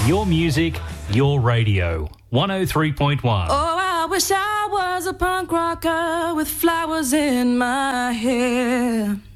Your music, your radio. 103.1. Oh, I wish I was a punk rocker with flowers in my hair.